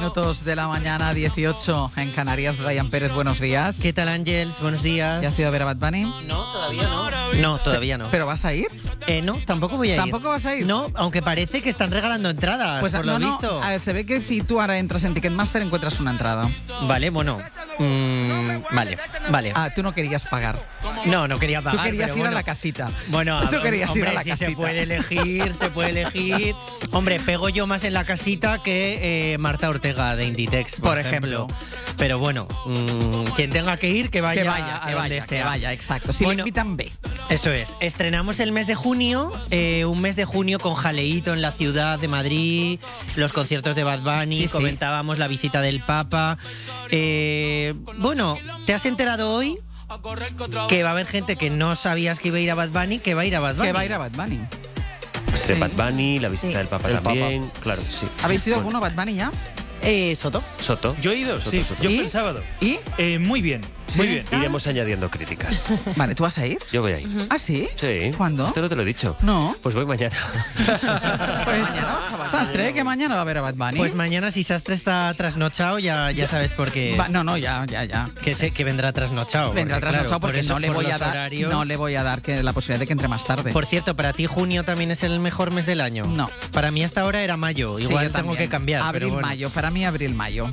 minutos de la mañana, 18 en Canarias. Brian Pérez, buenos días. ¿Qué tal, Ángels? Buenos días. ¿Ya has ido a ver a Bad Bunny? No, todavía no. No, todavía no. ¿Pero vas a ir? No, tampoco voy a ir. ¿Tampoco vas a ir? No, aunque parece que están regalando entradas, Pues por no, lo visto. A ver, se ve que si tú ahora entras en Ticketmaster encuentras una entrada. Vale, bueno. Vale. Ah, tú no querías pagar. No quería pagar. Tú querías pero ir bueno. a la casita. Bueno, tú querías hombre, ir a la si casita. se puede elegir. Hombre, pego yo más en la casita que Marta Ortega de Inditex, por ejemplo. Pero bueno, quien tenga que ir, que vaya a donde sea. Que vaya, exacto. Si le invitan, ve. Eso es. Estrenamos el mes de junio, un mes de junio con jaleíto en la ciudad de Madrid, los conciertos de Bad Bunny, comentábamos la visita del Papa. Bueno, ¿te has enterado hoy que va a haber gente que no sabías que iba a ir a Bad Bunny, que va a ir a Bad Bunny? Que va a ir a Bad Bunny. De Bad Bunny, la visita del Papa también. Claro, sí. ¿Habéis ido alguno a Bad Bunny ya? Soto. Yo he ido, sí. Yo fui el sábado. ¿Y? Muy bien, muy bien. Iremos añadiendo críticas. Vale, ¿tú vas a ir? Yo voy a ir. ¿Ah, sí? Sí. ¿Cuándo? Esto no te lo he dicho. No. Pues voy mañana. Pues Sastre, que mañana va a ver a Bad Bunny. Pues mañana, si Sastre está trasnochado, ya sabes por qué. Ya. Que vendrá trasnochado. Vendrá trasnochado porque no no le voy a dar la posibilidad de que entre más tarde. Por cierto, ¿para ti junio también es el mejor mes del año? No. Para mí hasta ahora era mayo. Igual tengo que cambiar. Abril-mayo. Para mí abril-mayo.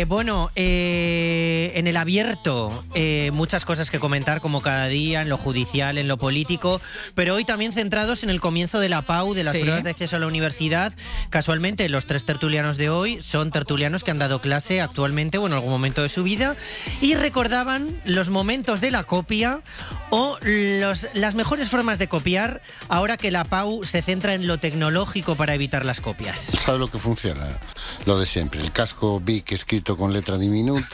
En el abierto, muchas cosas que comentar como cada día, en lo judicial, en lo político, pero hoy también centrados en el comienzo de la PAU, de las pruebas de acceso a la universidad. Casualmente, los tres tertulianos de hoy son tertulianos que han dado clase actualmente o en algún momento de su vida y recordaban los momentos de la copia o las mejores formas de copiar ahora que la PAU se centra en lo tecnológico para evitar las copias. ¿Sabes lo que funciona? Lo de siempre, el casco Bic escrito con letra diminuta.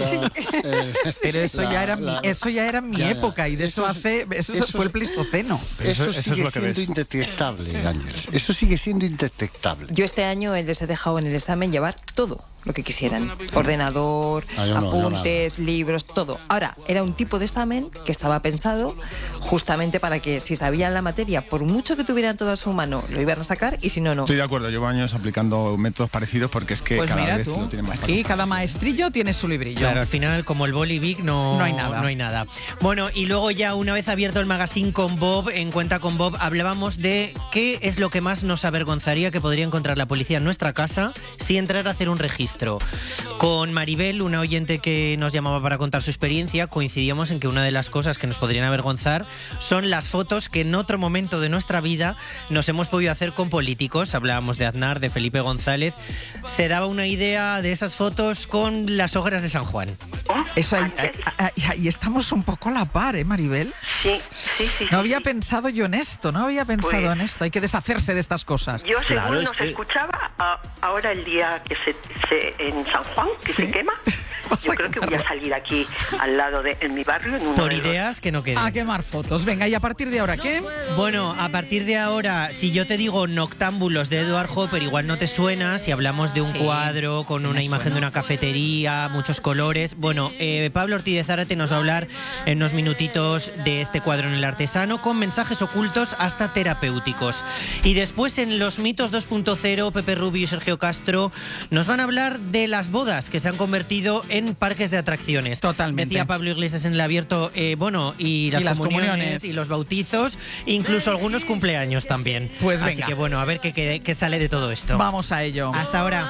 Pero eso ya era mi época y de eso fue el Pleistoceno. Eso sigue siendo indetectable, Ángeles. Eso sigue siendo indetectable. Yo este año les he dejado en el examen llevar todo lo que quisieran. Ordenador, apuntes, libros, todo. Ahora, era un tipo de examen que estaba pensado justamente para que si sabían la materia, por mucho que tuvieran todo a su mano, lo iban a sacar y si no, no. Estoy de acuerdo, llevo años aplicando métodos parecidos porque es que pues cada mira vez tú, lo tiene más aquí fácil. cada maestrillo tiene su librillo. Claro, al final, como el boli Vic, no hay nada. Bueno, y luego ya una vez abierto el magazine con Bob, en Cuenta con Bob, hablábamos de qué es lo que más nos avergonzaría que podría encontrar la policía en nuestra casa si entrara a hacer un registro. Con Maribel, una oyente que nos llamaba para contar su experiencia, coincidíamos en que una de las cosas que nos podrían avergonzar son las fotos que en otro momento de nuestra vida nos hemos podido hacer con políticos. Hablábamos de Aznar, de Felipe González. Se daba una idea de esas fotos con las hogueras de San Juan. Eso ahí estamos un poco a la par, ¿eh, Maribel? Sí. No había pensado yo en esto, en esto. Hay que deshacerse de estas cosas. Yo según nos escuchaba, ahora el día que en San Juan, que se quema, yo creo que voy a salir aquí al lado en mi barrio. Por ideas que no queden. A quemar fotos. Venga, ¿y a partir de ahora qué? Bueno, a partir de ahora, si yo te digo Noctámbulos de Edward Hopper, igual no te suena. Si hablamos de un cuadro con una imagen de una cafetería, muchos colores. Bueno, Pablo Ortiz de Zárate nos va a hablar en unos minutitos de este cuadro en El Artesano, con mensajes ocultos hasta terapéuticos. Y después en Los Mitos 2.0, Pepe Rubio y Sergio Castro nos van a hablar de las bodas que se han convertido en parques de atracciones. Totalmente. Decía Pablo Iglesias en el abierto, y las comuniones y los bautizos, incluso algunos cumpleaños también. Pues venga. Así que bueno, a ver qué sale de todo esto. Vamos a ello. Hasta ahora.